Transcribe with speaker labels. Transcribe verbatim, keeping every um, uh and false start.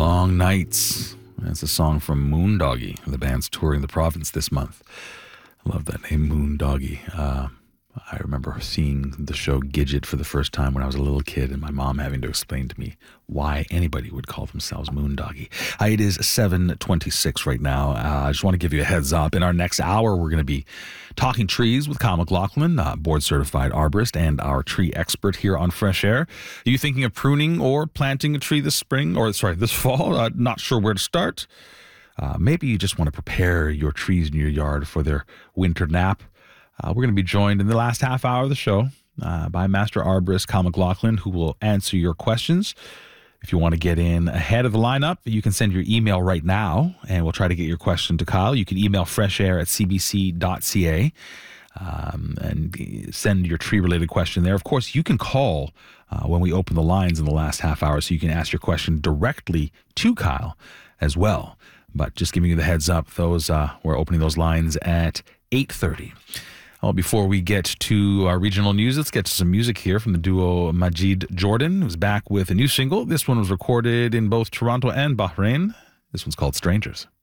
Speaker 1: Long Nights. That's a song from Moondoggie. The band's touring the province this month. I love that name, Moondoggie. Uh, I remember seeing the show Gidget for the first time when I was a little kid and my mom having to explain to me why anybody would call themselves Moondoggie. Uh, it is seven twenty-six right now. Uh, I just want to give you a heads up. In our next hour, we're going to be talking trees with Kyle McLaughlin, uh, board-certified arborist and our tree expert here on Fresh Air. Are you thinking of pruning or planting a tree this spring, or sorry, this fall? Uh, not sure where to start? Uh, maybe you just want to prepare your trees in your yard for their winter nap. Uh, we're going to be joined in the last half hour of the show uh, by Master Arborist Kyle McLaughlin, who will answer your questions. If you want to get in ahead of the lineup, you can send your email right now, and we'll try to get your question to Kyle. You can email freshair at c b c dot c a um, and send your tree-related question there. Of course, you can call uh, when we open the lines in the last half hour, so you can ask your question directly to Kyle as well. But just giving you the heads up, those uh, we're opening those lines at eight thirty. Well, before we get to our regional news, let's get to some music here from the duo Majid Jordan, who's back with a new single. This one was recorded in both Toronto and Bahrain. This one's called Strangers.